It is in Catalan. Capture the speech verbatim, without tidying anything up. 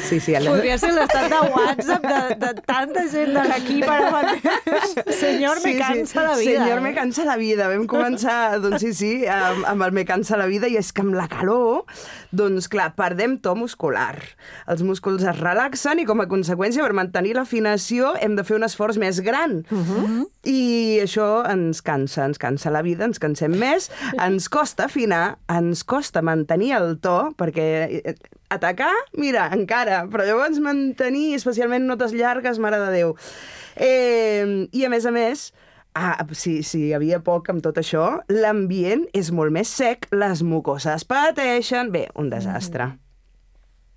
Sí, sí. Podria ser l'estat de WhatsApp de, de tanta gent de l'equip ara mateix. Senyor, me cansa la vida. Senyor, me cansa la vida. Vam començar, doncs sí, sí, amb, amb el me cansa la vida, i és que amb la calor, doncs clar, perdem to muscular. Els músculs es relaxen i com a conseqüència, per mantenir l'afinació, hem de fer un esforç més gran. Uh-huh. I això ens cansa, ens cansa la vida, ens cansem més, ens costa afinar, ens costa mantenir el to, perquè atacar, mira, encara, però llavors mantenir, especialment notes llargues, mare de Déu. Eh, I a més a més, ah, si, si hi havia poc amb tot això, l'ambient és molt més sec, les mucoses pateixen... Bé, un desastre. Mm.